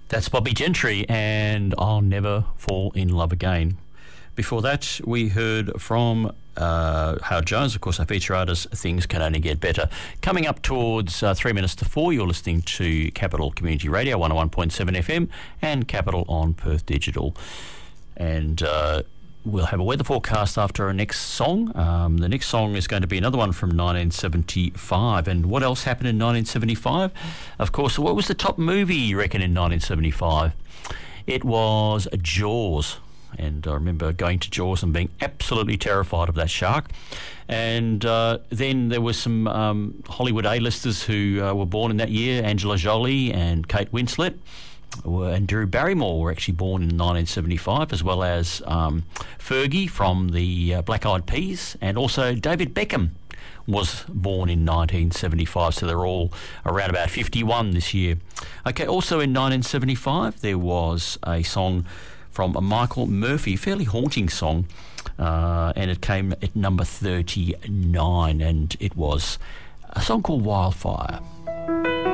That's Bobby Gentry and I'll Never Fall in Love Again. Before that, we heard from Howard Jones, of course, our feature artist, Things Can Only Get Better. Coming up towards 3 minutes to 4, you're listening to Capital Community Radio, 101.7 FM, and Capital on Perth Digital. And we'll have a weather forecast after our next song. The next song is going to be another one from 1975. And what else happened in 1975? Of course, what was the top movie, you reckon, in 1975? It was Jaws. And I remember going to Jaws and being absolutely terrified of that shark. And then there were some Hollywood A-listers who were born in that year, Angela Jolie and Kate Winslet. And Drew Barrymore were actually born in 1975, as well as Fergie from the Black Eyed Peas, and also David Beckham was born in 1975, so they're all around about 51 this year. Okay, also in 1975 there was a song from Michael Murphy, a fairly haunting song, and it came at number 39, and it was a song called Wildfire.